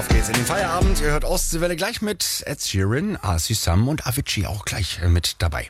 Auf geht's in den Feierabend. Ihr hört Ostseewelle gleich mit Ed Sheeran, RC Sam und Avicii auch gleich mit dabei.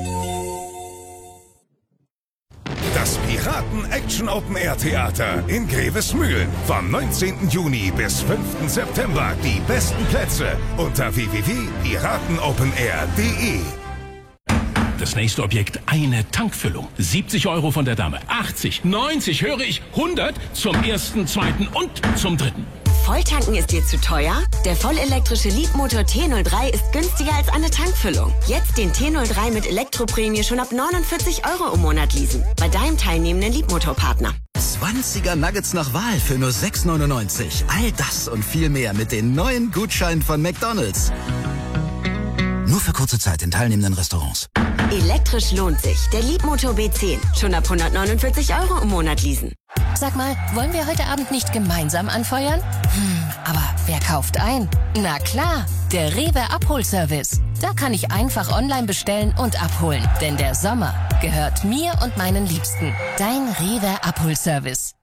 Das Piraten-Action-Open-Air-Theater in Grevesmühlen. Vom 19. Juni bis 5. September. Die besten Plätze unter www.piratenopenair.de. Das nächste Objekt, eine Tankfüllung. 70 € von der Dame, 80, 90, höre ich, 100 zum ersten, zweiten und zum dritten. Volltanken ist dir zu teuer? Der vollelektrische Leapmotor T03 ist günstiger als eine Tankfüllung. Jetzt den T03 mit Elektroprämie schon ab 49 € im Monat leasen. Bei deinem teilnehmenden Leapmotor-Partner. 20er Nuggets nach Wahl für nur 6,99. All das und viel mehr mit den neuen Gutscheinen von McDonald's. Nur für kurze Zeit in teilnehmenden Restaurants. Elektrisch lohnt sich. Der Leapmotor B10. Schon ab 149 € im Monat leasen. Sag mal, wollen wir heute Abend nicht gemeinsam anfeuern? Aber wer kauft ein? Na klar, der Rewe Abholservice. Da kann ich einfach online bestellen und abholen. Denn der Sommer gehört mir und meinen Liebsten. Dein Rewe Abholservice.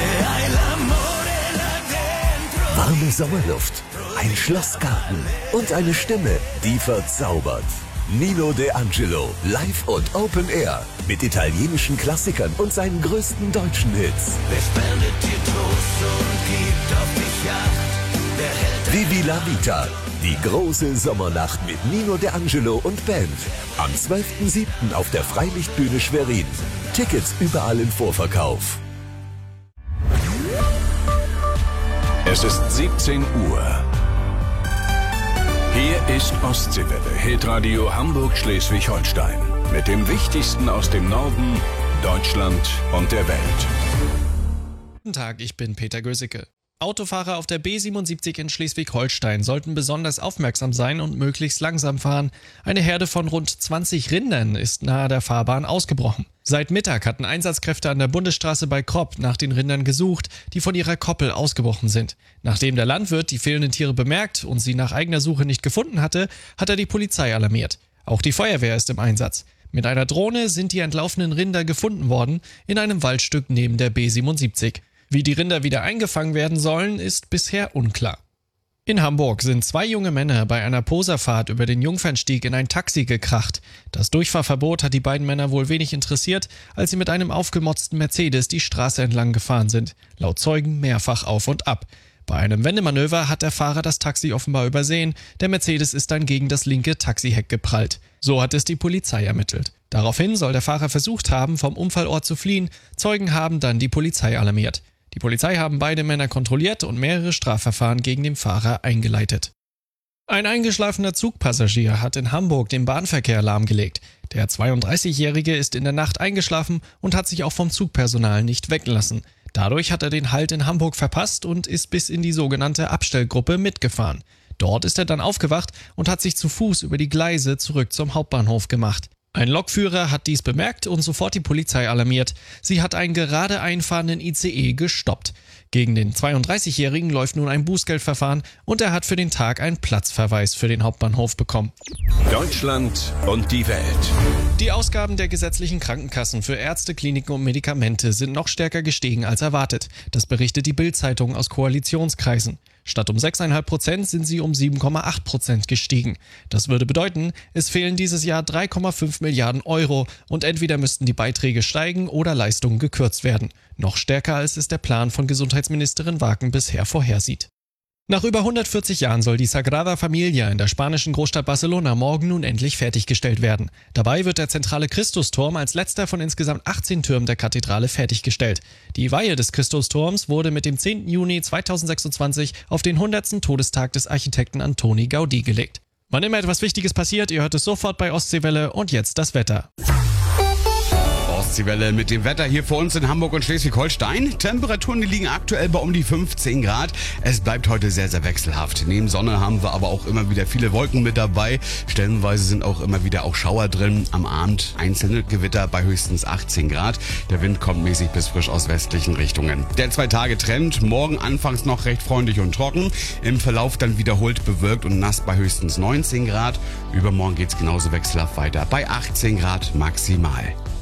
Warme Sommerluft, ein Schlossgarten und eine Stimme, die verzaubert. Nino D'Angelo, live und Open Air. Mit italienischen Klassikern und seinen größten deutschen Hits. Wer spendet dir Trost und gibt auf dich Acht? Vivi la Vita, die große Sommernacht mit Nino D'Angelo und Band. Am 12.07. auf der Freilichtbühne Schwerin. Tickets überall im Vorverkauf. Es ist 17 Uhr. Hier ist Ostseewelle, Hitradio Hamburg-Schleswig-Holstein. Mit dem Wichtigsten aus dem Norden, Deutschland und der Welt. Guten Tag, ich bin Peter Gösicke. Autofahrer auf der B77 in Schleswig-Holstein sollten besonders aufmerksam sein und möglichst langsam fahren. Eine Herde von rund 20 Rindern ist nahe der Fahrbahn ausgebrochen. Seit Mittag hatten Einsatzkräfte an der Bundesstraße bei Kropp nach den Rindern gesucht, die von ihrer Koppel ausgebrochen sind. Nachdem der Landwirt die fehlenden Tiere bemerkt und sie nach eigener Suche nicht gefunden hatte, hat er die Polizei alarmiert. Auch die Feuerwehr ist im Einsatz. Mit einer Drohne sind die entlaufenen Rinder gefunden worden in einem Waldstück neben der B77. Wie die Rinder wieder eingefangen werden sollen, ist bisher unklar. In Hamburg sind 2 junge Männer bei einer Poserfahrt über den Jungfernstieg in ein Taxi gekracht. Das Durchfahrverbot hat die beiden Männer wohl wenig interessiert, als sie mit einem aufgemotzten Mercedes die Straße entlang gefahren sind. Laut Zeugen mehrfach auf und ab. Bei einem Wendemanöver hat der Fahrer das Taxi offenbar übersehen. Der Mercedes ist dann gegen das linke Taxiheck geprallt. So hat es die Polizei ermittelt. Daraufhin soll der Fahrer versucht haben, vom Unfallort zu fliehen. Zeugen haben dann die Polizei alarmiert. Die Polizei haben beide Männer kontrolliert und mehrere Strafverfahren gegen den Fahrer eingeleitet. Ein eingeschlafener Zugpassagier hat in Hamburg den Bahnverkehr lahmgelegt. Der 32-Jährige ist in der Nacht eingeschlafen und hat sich auch vom Zugpersonal nicht wecken lassen. Dadurch hat er den Halt in Hamburg verpasst und ist bis in die sogenannte Abstellgruppe mitgefahren. Dort ist er dann aufgewacht und hat sich zu Fuß über die Gleise zurück zum Hauptbahnhof gemacht. Ein Lokführer hat dies bemerkt und sofort die Polizei alarmiert. Sie hat einen gerade einfahrenden ICE gestoppt. Gegen den 32-Jährigen läuft nun ein Bußgeldverfahren und er hat für den Tag einen Platzverweis für den Hauptbahnhof bekommen. Deutschland und die Welt. Die Ausgaben der gesetzlichen Krankenkassen für Ärzte, Kliniken und Medikamente sind noch stärker gestiegen als erwartet. Das berichtet die Bild-Zeitung aus Koalitionskreisen. Statt um 6,5% sind sie um 7,8% gestiegen. Das würde bedeuten, es fehlen dieses Jahr 3,5 Milliarden € und entweder müssten die Beiträge steigen oder Leistungen gekürzt werden. Noch stärker als es der Plan von Gesundheitsministerin Wagen bisher vorhersieht. Nach über 140 Jahren soll die Sagrada Familia in der spanischen Großstadt Barcelona morgen nun endlich fertiggestellt werden. Dabei wird der zentrale Christusturm als letzter von insgesamt 18 Türmen der Kathedrale fertiggestellt. Die Weihe des Christusturms wurde mit dem 10. Juni 2026 auf den 100. Todestag des Architekten Antoni Gaudí gelegt. Wann immer etwas Wichtiges passiert, ihr hört es sofort bei Ostseewelle und jetzt das Wetter. Ostseewelle mit dem Wetter hier vor uns in Hamburg und Schleswig-Holstein. Temperaturen, die liegen aktuell bei um die 15 Grad. Es bleibt heute sehr, sehr wechselhaft. Neben Sonne haben wir aber auch immer wieder viele Wolken mit dabei. Stellenweise sind auch immer wieder auch Schauer drin. Am Abend einzelne Gewitter bei höchstens 18 Grad. Der Wind kommt mäßig bis frisch aus westlichen Richtungen. Der 2-Tage-Trend. Morgen anfangs noch recht freundlich und trocken. Im Verlauf dann wiederholt bewölkt und nass bei höchstens 19 Grad. Übermorgen geht's genauso wechselhaft weiter bei 18 Grad maximal.